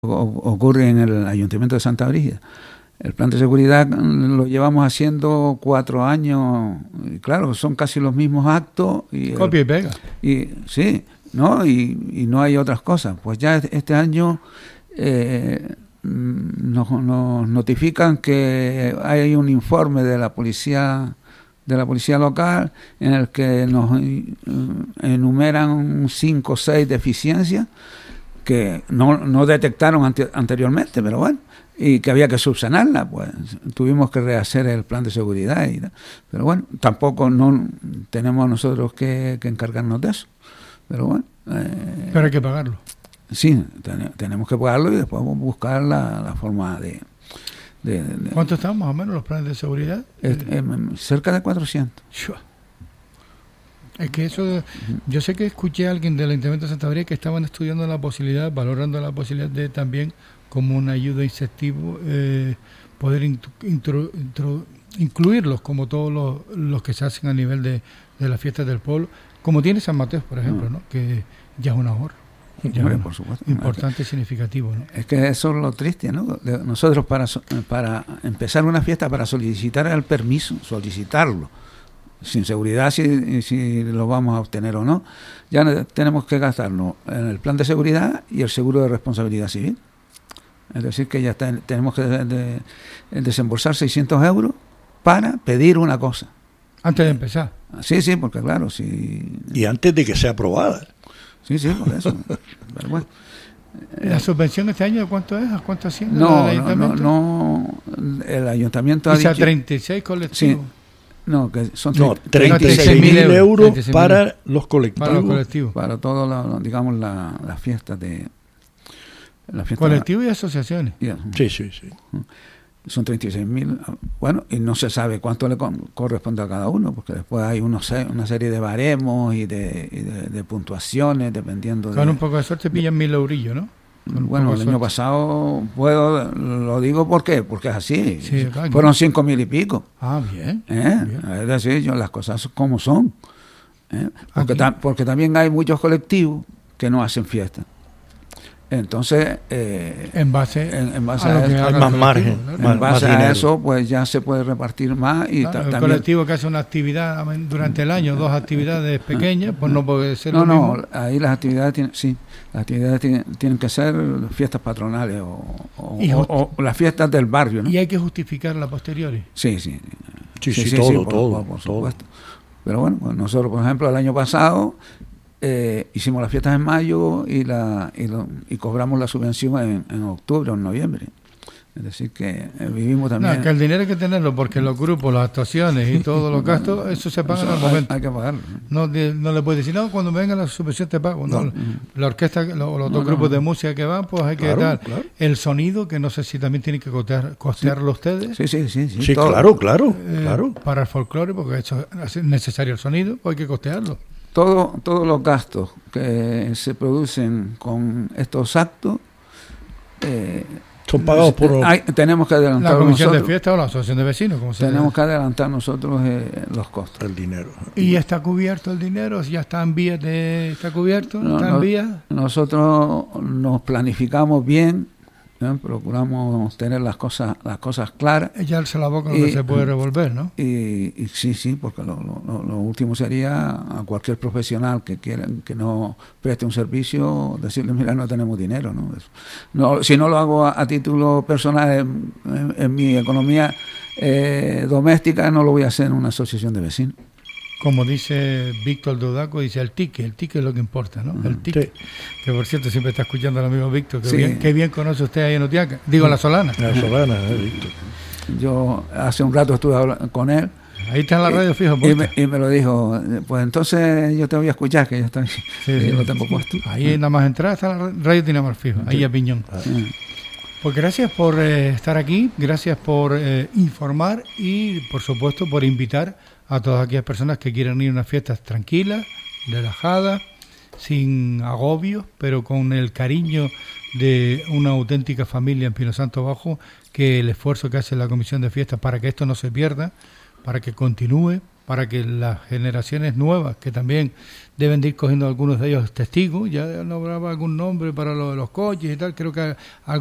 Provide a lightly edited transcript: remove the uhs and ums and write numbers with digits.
ocurre en el Ayuntamiento de Santa Brígida. El plan de seguridad lo llevamos haciendo 4 años, y claro, son casi los mismos actos. Y copia y pega. Y, sí, ¿no? Y no hay otras cosas. Pues ya este año nos notifican que hay un informe de la policía local en el que nos enumeran 5 o 6 deficiencias que no detectaron anteriormente, pero bueno, y que había que subsanarla, pues tuvimos que rehacer el plan de seguridad, pero bueno, tampoco no tenemos nosotros que encargarnos de eso, pero bueno. Pero hay que pagarlo. Sí, tenemos que pagarlo y después buscar la forma de ¿Cuánto están más o menos los planes de seguridad? Cerca de 400. Es que eso, yo sé que escuché a alguien del Ayuntamiento de Santa María que estaban estudiando la posibilidad, valorando la posibilidad de también, como una ayuda incentivo, poder incluirlos como todos los que se hacen a nivel de las fiestas del pueblo, como tiene San Mateo, por ejemplo, ¿no? Que ya es un ahorro. Por supuesto. Importante y significativo, ¿no? Es que eso es lo triste, ¿no? Nosotros para empezar una fiesta, para solicitar el permiso, solicitarlo, sin seguridad si lo vamos a obtener o no, ya tenemos que gastarlo en el plan de seguridad y el seguro de responsabilidad civil. Es decir, que ya tenemos que desembolsar 600 euros para pedir una cosa. Antes de empezar. Sí, porque claro, sí. Y antes de que sea aprobada. Sí, por eso. Pero bueno. ¿La subvención este año cuánto es? ¿A cuánto asciende? No. El ayuntamiento ha dicho... 36 colectivos. Sí. No, que son 36.000 euros para los colectivos. Para los colectivos. Para todas las fiestas de... Colectivos y asociaciones. Yeah. Sí. Son 36.000. Bueno, y no se sabe cuánto le corresponde a cada uno, porque después hay una serie de baremos y de puntuaciones, dependiendo Con un poco de suerte pillan 1.000 eurillos, ¿no? Bueno, el año pasado, lo digo porque es así. Sí, claro. Fueron 5.000 y pico. Bien. Bien. Es decir, las cosas como son. Porque también hay muchos colectivos que no hacen fiesta. Entonces, en base a eso, hay más margen. En base a eso, pues ya se puede repartir más. Y el colectivo que hace una actividad durante el año, 2 actividades pequeñas, pues no puede ser lo mismo. No, ahí las actividades tienen que ser fiestas patronales o las fiestas del barrio, ¿no? Y hay que justificarla a posteriori. Sí, todo. Por supuesto. Pero bueno, pues nosotros, por ejemplo, el año pasado hicimos las fiestas en mayo y cobramos la subvención en octubre o en noviembre. Es decir, que vivimos también... No, que el dinero hay que tenerlo, porque los grupos, las actuaciones y todos los gastos, eso se pagan al momento. Hay que pagarlo. No le puedes decir, no, cuando venga la subvención te pago. No. La orquesta, los dos grupos de música que van, pues hay que dar. Claro. El sonido, que no sé si también tienen que costearlo ustedes. Sí, claro. Para el folclore, porque eso es necesario el sonido, pues hay que costearlo. Todos los gastos que se producen con estos actos son pagados por... tenemos que adelantar la comisión nosotros, de fiesta o la asociación de vecinos, como se tenemos que adelantar nosotros los costos. El dinero. ¿Y está cubierto el dinero? ¿Ya está en vías está cubierto? ¿Está en vías? Nosotros nos planificamos bien, ¿no? Procuramos tener las cosas claras. Echarse la boca donde se puede revolver, ¿no? Y sí, porque lo último sería a cualquier profesional que no preste un servicio, decirle, mira, no tenemos dinero, ¿no? Si no lo hago a título personal en mi economía doméstica, no lo voy a hacer en una asociación de vecinos. Como dice Víctor Dudaco, dice el ticket es lo que importa, ¿no? El ticket. Sí. Que por cierto siempre está escuchando al amigo Víctor, que bien conoce usted ahí en Otiaca. Digo, La Solana. La Solana, Víctor. Yo hace un rato estuve hablando con él. Ahí está en la radio fijo. Y me lo dijo, pues entonces yo te voy a escuchar, que ya está. Yo lo tengo puesto. Ahí nada más entrar está la radio Dinamar fijo, ahí a Piñón. Pues gracias por estar aquí, gracias por informar y por supuesto por invitar a todas aquellas personas que quieran ir a unas fiestas tranquilas, relajadas, sin agobios, pero con el cariño de una auténtica familia en Pino Santo Bajo, que el esfuerzo que hace la Comisión de Fiestas para que esto no se pierda, para que continúe, para que las generaciones nuevas, que también deben de ir cogiendo algunos de ellos testigos, ya no habrá algún nombre para lo de los coches y tal, creo que